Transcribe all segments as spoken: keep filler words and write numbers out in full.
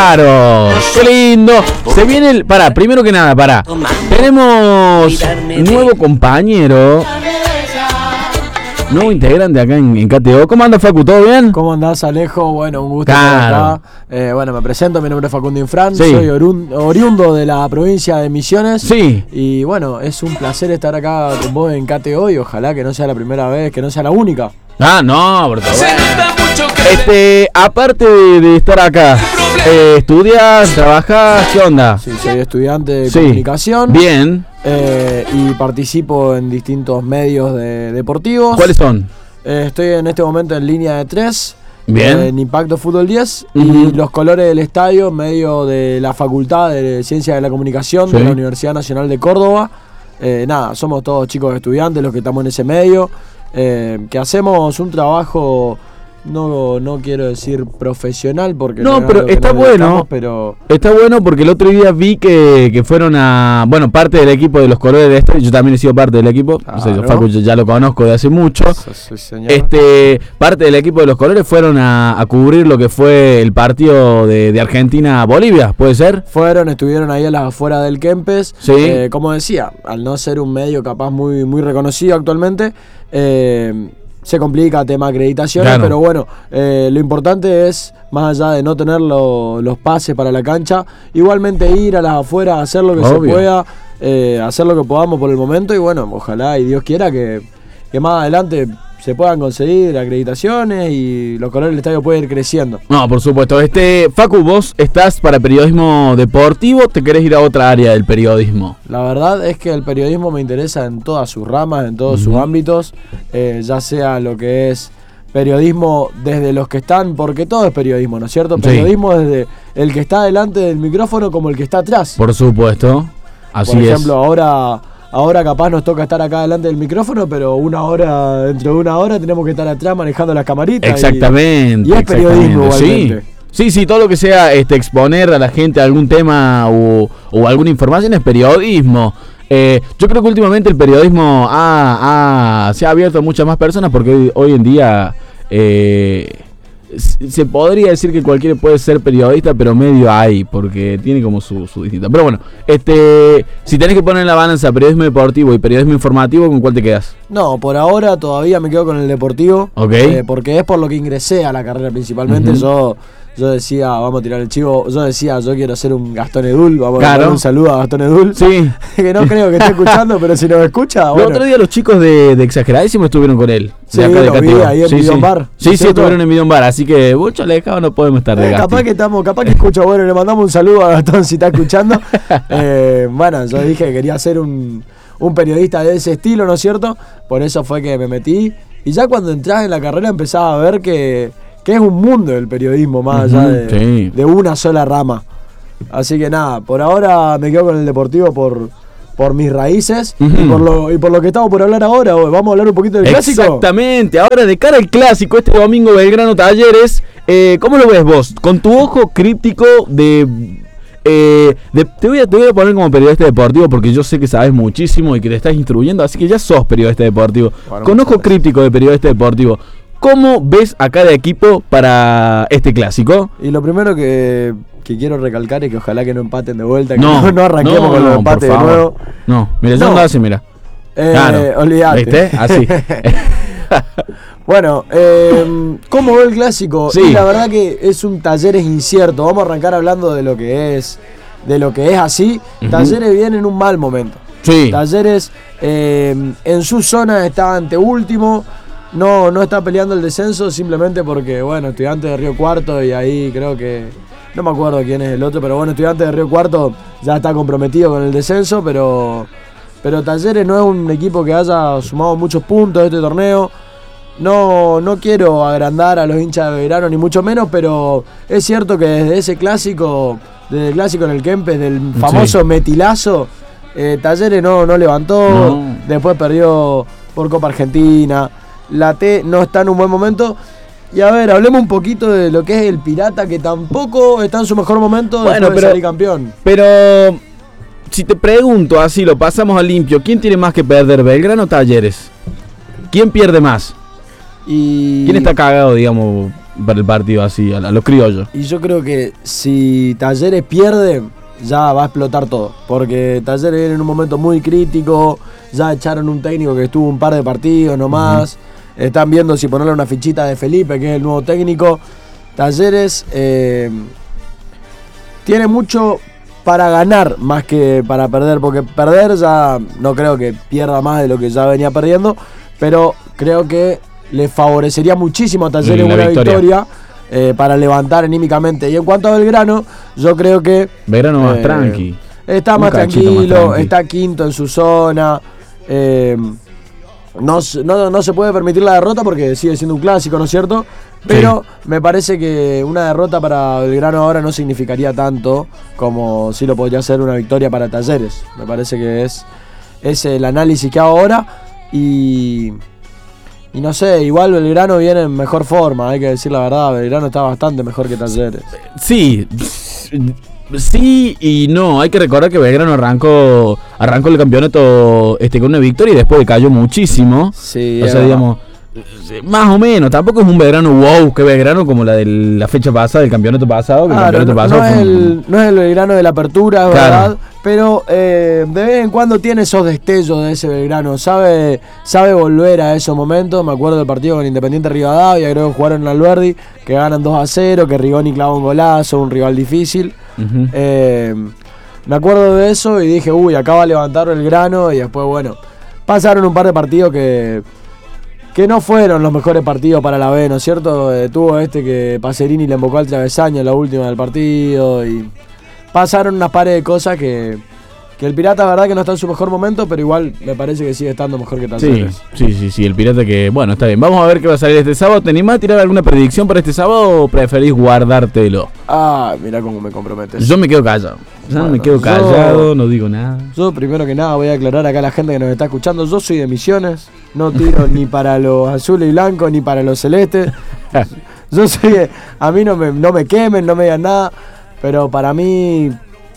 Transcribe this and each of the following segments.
Claro, qué lindo. Se viene el... Pará, primero que nada, pará. Tenemos nuevo compañero, nuevo integrante acá en, en K T O. ¿Cómo anda, Facu? ¿Todo bien? ¿Cómo andás, Alejo? Bueno, un gusto Claro. estar acá. Eh, bueno, me presento, mi nombre es Facundo Infran, Sí. soy orun- oriundo de la provincia de Misiones. Sí. Y bueno, es un placer estar acá con vos en K T O y ojalá que no sea la primera vez, que no sea la única. Ah, no, por favor. Este, aparte de, de estar acá, eh, ¿estudias, trabajas? ¿Qué onda? Sí, soy estudiante de Sí. comunicación. Bien. eh, y participo en distintos medios de- deportivos. ¿Cuáles son? Eh, estoy en este momento en línea de tres. Bien. eh, en Impacto Fútbol diez. Ujú. Y los colores del estadio, medio de la Facultad de Ciencias de la Comunicación Sí. de la Universidad Nacional de Córdoba. Eh, nada, somos todos chicos estudiantes los que estamos en ese medio. eh, que hacemos un trabajo, no, no quiero decir profesional, porque No, es pero algo que está nos dedicamos, bueno. pero Está bueno porque el otro día vi que, que fueron a... Bueno, parte del equipo de los colores de este. Yo también he sido parte del equipo. O sea, yo, Claro. Facu, yo ya lo conozco de hace mucho. sí, señor. Este, parte del equipo de los colores fueron a, a cubrir lo que fue el partido de, de Argentina-Bolivia, ¿puede ser? Fueron, estuvieron ahí a las afueras del Kempes. Sí. Eh, como decía, al no ser un medio capaz muy, muy reconocido actualmente, eh, se complica tema acreditaciones, Claro. pero bueno, eh, lo importante es, más allá de no tener lo- los pases para la cancha, igualmente ir a las afueras, hacer lo que Obvio. se pueda, eh, hacer lo que podamos por el momento y bueno, ojalá y Dios quiera que, que más adelante se puedan conseguir acreditaciones y los colores del estadio pueden ir creciendo. No, por supuesto. Este, Facu, vos estás para periodismo deportivo, ¿te querés ir a otra área del periodismo? La verdad es que el periodismo me interesa en todas sus ramas, en todos Ujú. sus ámbitos, eh, ya sea lo que es periodismo desde los que están, porque todo es periodismo, ¿no es cierto? Sí. Periodismo desde el que está delante del micrófono como el que está atrás. Por supuesto. Así Por es. ejemplo, ahora, ahora capaz nos toca estar acá delante del micrófono, pero una hora, dentro de una hora tenemos que estar atrás manejando las camaritas. y- Exactamente. Y, es periodismo exactamente. igualmente. Sí. Sí, sí, todo lo que sea este, exponer a la gente algún tema o, o alguna información es periodismo. Eh, yo creo que últimamente el periodismo ha, ha- se ha abierto a muchas más personas porque hoy, hoy en día eh, s- se podría decir que cualquiera puede ser periodista, pero medio hay, porque tiene como su, su distinta. Pero bueno, este, si tenés que poner en la balanza periodismo deportivo y periodismo informativo, ¿con cuál te quedas? No, por ahora todavía me quedo con el deportivo. Ok. eh, porque es por lo que ingresé a la carrera principalmente. Ujú. Yo yo decía, vamos a tirar el chivo. Yo decía, yo quiero ser un Gastón Edul. Vamos a Claro. dar un saludo a Gastón Edul. Sí. Que no creo que esté escuchando, pero si nos escucha, El bueno. otro día los chicos de, de Exageradísimo estuvieron con él. Sí, de acá de lo vi Cateo. ahí en sí, Bidón sí. Bar, Sí, sí, ¿cierto? estuvieron en Bidón Bar, así que mucho alejado no podemos estar de Eh, Gasti. capaz que estamos, capaz que escucha, bueno, le mandamos un saludo a Gastón si está escuchando. Eh, bueno, yo dije que quería ser un, un periodista de ese estilo, ¿no es cierto? Por eso fue que me metí. Y ya cuando entras en la carrera empezaba a ver que, que es un mundo el periodismo, más allá Ujú, de, sí. de una sola rama. Así que nada, por ahora me quedo con el deportivo por, por mis raíces y, Ujú. por lo, y por lo que estamos por hablar ahora. Vamos a hablar un poquito del clásico. Exactamente, ahora de cara al clásico, este domingo Belgrano Talleres, eh, ¿cómo lo ves vos? Con tu ojo críptico de... eh, de- te, voy a, te voy a poner como periodista deportivo porque yo sé que sabes muchísimo y que te estás instruyendo, así que ya sos periodista deportivo. Bueno, Con muchas ojo gracias. críptico de periodista deportivo, ¿cómo ves a cada equipo para este clásico? Y lo primero que, que quiero recalcar es que ojalá que no empaten de vuelta, que No, no, no arranquemos no, con no, los por empates de favor. nuevo. No, mira, yo No. andaba así, mira. Eh, Claro. olvidate. ¿Viste? Así. Bueno, eh, ¿cómo ve el clásico? Sí. Y la verdad que es un Talleres incierto. Vamos a arrancar hablando de lo que es, de lo que es así. Ujú. Talleres viene en un mal momento. Sí. Talleres eh, en su zona está ante último. No, no está peleando el descenso simplemente porque, bueno, Estudiantes de Río Cuarto y ahí creo que... No me acuerdo quién es el otro, pero bueno, Estudiantes de Río Cuarto ya está comprometido con el descenso, pero, pero Talleres no es un equipo que haya sumado muchos puntos de este torneo. No, no quiero agrandar a los hinchas de Belgrano ni mucho menos, pero es cierto que desde ese clásico, desde el clásico en el Kempes, del famoso Sí. metilazo, eh, Talleres no, no levantó, No. después perdió por Copa Argentina, la T no está en un buen momento. Y a ver, hablemos un poquito de lo que es el Pirata, que tampoco está en su mejor momento Bueno, después de pero- salir campeón. Pero si te pregunto así, lo pasamos a limpio, ¿quién tiene más que perder, Belgrano o Talleres? ¿Quién pierde más? Y ¿Quién está cagado, digamos? para el partido así, a, a los criollos. Y yo creo que si Talleres pierde, ya va a explotar todo. Porque Talleres viene en un momento muy crítico, ya echaron un técnico que estuvo un par de partidos nomás. Uh-huh. Están viendo si ponerle una fichita de Felipe, que es el nuevo técnico. Talleres eh, tiene mucho para ganar más que para perder, porque perder ya no creo que pierda más de lo que ya venía perdiendo, pero creo que le favorecería muchísimo a Talleres una victoria, victoria eh, para levantar anímicamente. Y en cuanto a Belgrano, yo creo que Belgrano más eh, tranqui. Está más tranquilo, más tranqui. Está quinto en su zona. Eh, no, no, no se puede permitir la derrota porque sigue siendo un clásico, ¿no es cierto? Pero sí, me parece que una derrota para Belgrano ahora no significaría tanto como sí lo podría ser una victoria para Talleres. Me parece que es, es el análisis que hago ahora. Y, y no sé, igual Belgrano viene en mejor forma, hay que decir la verdad. Belgrano está bastante mejor que Talleres. Sí, sí y no. Hay que recordar que Belgrano arrancó arrancó el campeonato este, con una victoria y después cayó muchísimo. Sí, o sea, digamos, más o menos, tampoco es un Belgrano wow, que Belgrano como la de la fecha pasada, del campeonato pasado, que claro, el campeonato no, pasado no, es el, no es el Belgrano de la apertura, claro, ¿verdad? Pero eh, de vez en cuando tiene esos destellos de ese Belgrano, sabe, sabe volver a esos momentos. Me acuerdo del partido con Independiente Rivadavia, creo que jugaron en Alberdi, que ganan dos a cero, que Rigoni clava un golazo, un rival difícil. Uh-huh. eh, me acuerdo de eso y dije, uy, acá va a levantar Belgrano, y después, bueno, pasaron un par de partidos que... que no fueron los mejores partidos para la B, ¿no es cierto? Eh, tuvo este que Pacerini le embocó al travesaño en la última del partido y pasaron unas pares de cosas que, que el Pirata, la verdad que no está en su mejor momento, pero igual me parece que sigue estando mejor que Talleres. Sí, sí, sí, sí, el Pirata que, bueno, está bien. Vamos a ver qué va a salir este sábado. ¿Te animás a tirar alguna predicción para este sábado o preferís guardártelo? Ah, mirá cómo me comprometes. Yo me quedo callado. Yo bueno, me quedo callado, yo, no digo nada. Yo primero que nada voy a aclarar acá a la gente que nos está escuchando. Yo soy de Misiones, no tiro ni para los azules y blancos ni para los celestes. Yo soy de, a mí no me, no me quemen, no me digan nada, pero para mí,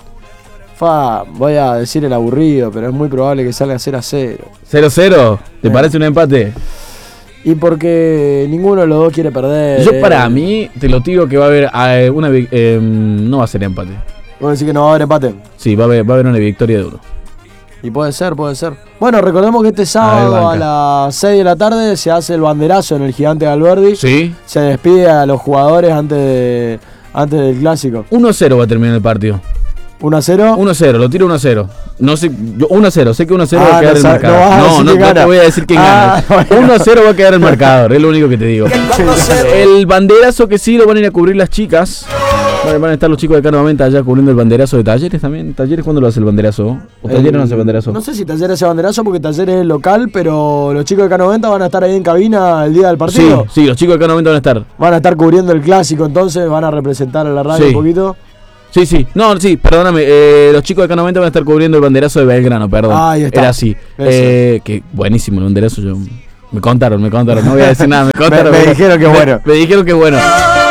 fa, voy a decir el aburrido, pero es muy probable que salga cero a cero. ¿cero a cero? ¿Te eh. parece un empate? Y porque ninguno de los dos quiere perder. Yo para eh. mí, te lo tiro que va a haber eh, una eh, no va a ser empate. ¿Vos decís que no va a haber empate? Sí, va a haber, va a haber una victoria de uno. Y puede ser, puede ser. Bueno, recordemos que este sábado a, ver, a las seis de la tarde se hace el banderazo en el Gigante de Alberdi. Sí. Se despide a los jugadores antes, de, antes del clásico. uno a cero va a terminar el partido. ¿uno a cero? uno a cero, lo tiro uno a cero. No sé, yo uno a cero, sé que uno a cero ah, va a quedar no, el marcador. No, no, no, no te voy a decir quién ah, gana. Bueno. uno a cero va a quedar el marcador, es lo único que te digo. El banderazo que sí lo van a ir a cubrir las chicas. Van a estar los chicos de K noventa allá cubriendo el banderazo de Talleres también. ¿Talleres cuándo lo hace el banderazo? ¿O Talleres el, no hace el banderazo? No sé si Talleres hace banderazo porque Talleres es local, pero los chicos de K noventa van a estar ahí en cabina el día del partido. Sí, sí, los chicos de K noventa van a estar. Van a estar cubriendo el clásico, entonces van a representar a la radio sí. un poquito. Sí, sí, no, sí, perdóname, eh, los chicos de K noventa van a estar cubriendo el banderazo de Belgrano, perdón. Ah, ahí está. Era así. Eh, que buenísimo el banderazo, yo... Me contaron, me contaron, no voy a decir nada, me contaron. me, me dijeron que bueno. Me, me dijeron que bueno.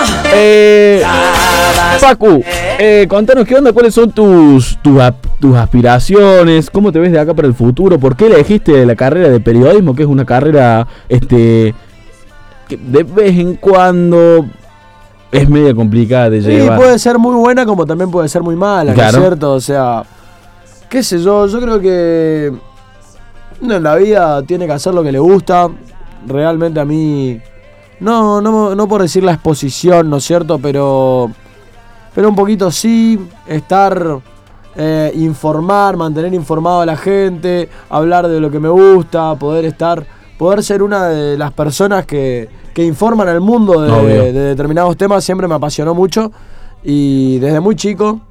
Eh, Facu, eh, contanos qué onda, cuáles son tus, tus, tus aspiraciones, cómo te ves de acá para el futuro, por qué elegiste la carrera de periodismo, que es una carrera este que de vez en cuando es media complicada de llevar. Sí, puede ser muy buena como también puede ser muy mala, claro. ¿No es cierto? O sea, qué sé yo, yo creo que uno en la vida tiene que hacer lo que le gusta. Realmente a mí, no, no, no por decir la exposición, ¿no es cierto? Pero, pero un poquito sí, estar, eh, informar, mantener informado a la gente, hablar de lo que me gusta, poder estar, poder ser una de las personas que, que informan al mundo de, de, de determinados temas, siempre me apasionó mucho. Y desde muy chico,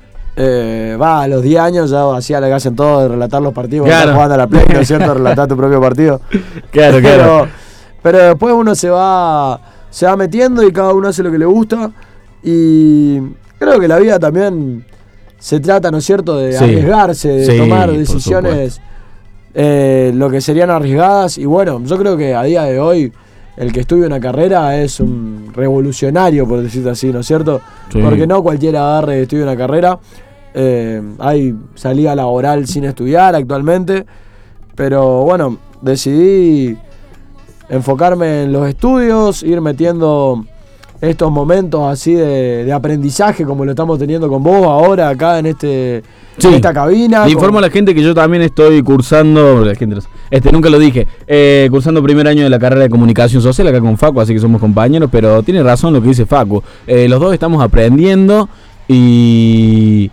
Eh, va, a los diez años ya hacía lo que hacen todos, de relatar los partidos, claro. Jugando a la Play, ¿no es cierto? Relatar tu propio partido. Claro, claro. Pero, pero después uno se va, se va metiendo y cada uno hace lo que le gusta. Y creo que la vida también se trata, ¿no es cierto?, de sí. arriesgarse, de sí, tomar decisiones eh, lo que serían arriesgadas. Y bueno, yo creo que a día de hoy el que estudia una carrera es un revolucionario, por decirlo así, ¿no es cierto? Sí. Porque no cualquiera agarre y estudia una carrera. Eh, hay salida laboral sin estudiar actualmente, pero bueno, decidí enfocarme en los estudios, ir metiendo estos momentos así de, de aprendizaje como lo estamos teniendo con vos ahora acá en este sí. en esta cabina. Le informo con... a la gente que yo también estoy cursando, la gente, este nunca lo dije, eh, cursando primer año de la carrera de comunicación social acá con Facu, así que somos compañeros, pero tiene razón lo que dice Facu. Eh, los dos estamos aprendiendo y...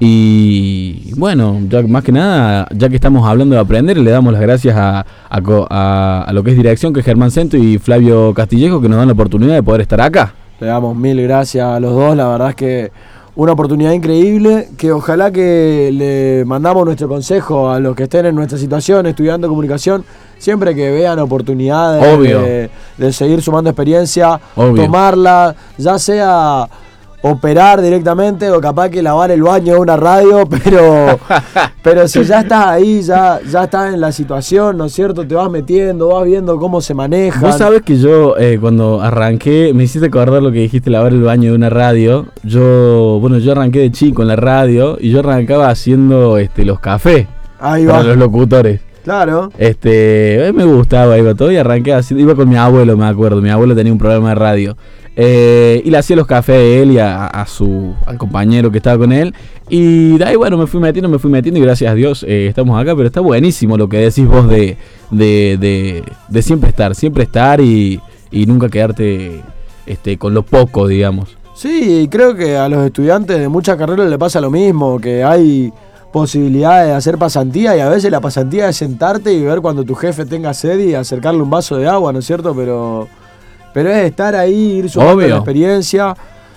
Y bueno, ya más que nada, ya que estamos hablando de aprender, le damos las gracias a, a, a, a lo que es dirección, que es Germán Cento y Flavio Castillejo, que nos dan la oportunidad de poder estar acá. Le damos mil gracias a los dos, la verdad es que una oportunidad increíble, que ojalá que le mandamos nuestro consejo a los que estén en nuestra situación, estudiando comunicación, siempre que vean oportunidades de, de seguir sumando experiencia, Obvio. tomarla, ya sea... operar directamente o capaz que lavar el baño de una radio, pero pero si ya estás ahí, ya, ya estás en la situación, ¿no es cierto? Te vas metiendo, vas viendo cómo se maneja. Vos sabés que yo eh, cuando arranqué, me hiciste acordar lo que dijiste, lavar el baño de una radio. Yo, bueno, yo arranqué de chico en la radio y yo arrancaba haciendo este los cafés ahí para va. los locutores. Claro. Este, me gustaba, iba todo y arranqué así, iba con mi abuelo, me acuerdo, mi abuelo tenía un programa de radio. Eh, y le hacía los cafés a él y a, a su al compañero que estaba con él. Y de ahí, bueno, me fui metiendo, me fui metiendo y gracias a Dios eh, estamos acá. Pero está buenísimo lo que decís vos de, de, de, de siempre estar, siempre estar y, y nunca quedarte este, con lo poco, digamos. Sí, creo que a los estudiantes de muchas carreras le pasa lo mismo, que hay posibilidades de hacer pasantía y a veces la pasantía es sentarte y ver cuando tu jefe tenga sed y acercarle un vaso de agua, ¿no es cierto? Pero... Pero es estar ahí, ir sumando la experiencia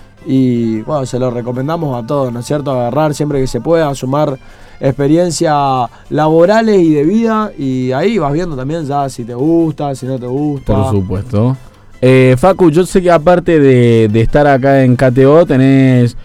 y bueno, se lo recomendamos a todos, ¿no es cierto? Agarrar siempre que se pueda, sumar experiencias laborales y de vida y ahí vas viendo también ya si te gusta, si no te gusta. Por supuesto. Eh, Facu, yo sé que aparte de, de estar acá en K T O tenés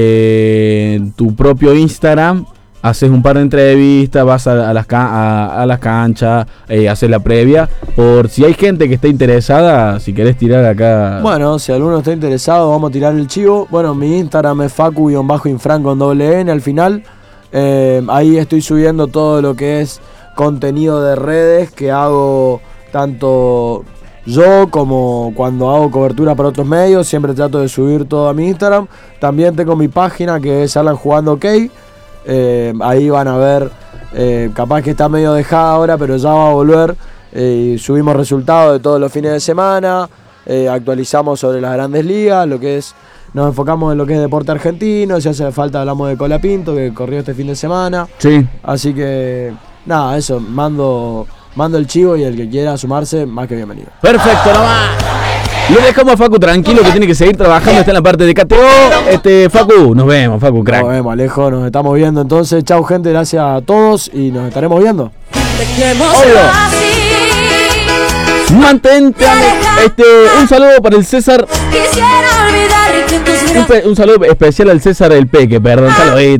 eh, tu propio Instagram. Haces un par de entrevistas, vas a, a, las, a, a las canchas, eh, haces la previa. Por si hay gente que está interesada, si querés tirar acá. Bueno, si alguno está interesado, vamos a tirar el chivo. Bueno, mi Instagram es facu-infran con doble N al final. Eh, ahí estoy subiendo todo lo que es contenido de redes que hago tanto yo como cuando hago cobertura para otros medios. Siempre trato de subir todo a mi Instagram. También tengo mi página que es Alan Jugando OK. Eh, ahí van a ver, eh, capaz que está medio dejada ahora, pero ya va a volver. Eh, subimos resultados de todos los fines de semana, eh, actualizamos sobre las grandes ligas, lo que es, nos enfocamos en lo que es deporte argentino. Si hace falta hablamos de Colapinto, que corrió este fin de semana. Sí. Así que nada, eso, mando, mando el chivo y el que quiera sumarse, más que bienvenido. Perfecto, nomás. Lo dejamos a Facu tranquilo, que tiene que seguir trabajando, está en la parte de K T O. Este, Facu, nos vemos, Facu, crack. Nos vemos, Alejo, nos estamos viendo entonces. Chau, gente, gracias a todos y nos estaremos viendo. Mantente, este, un saludo para el César. Un, un saludo especial al César el Peque, perdón, saludito.